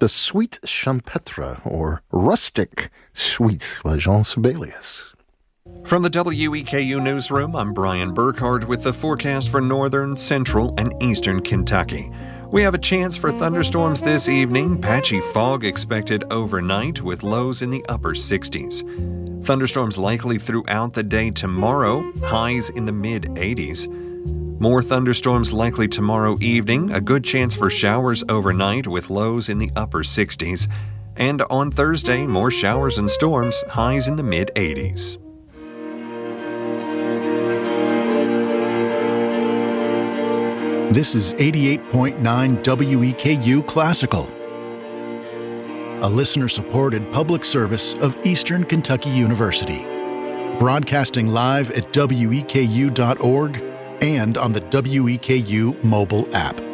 the Suite Champetre, or Rustic Suite by Jean Sibelius. From the WEKU Newsroom, I'm Brian Burkhardt with the forecast for northern, central, and eastern Kentucky. We have a chance for thunderstorms this evening, patchy fog expected overnight with lows in the upper 60s. Thunderstorms likely throughout the day tomorrow, highs in the mid-80s. More thunderstorms likely tomorrow evening, a good chance for showers overnight with lows in the upper 60s. And on Thursday, more showers and storms, highs in the mid-80s. This is 88.9 WEKU Classical, a listener-supported public service of Eastern Kentucky University, broadcasting live at weku.org and on the WEKU mobile app.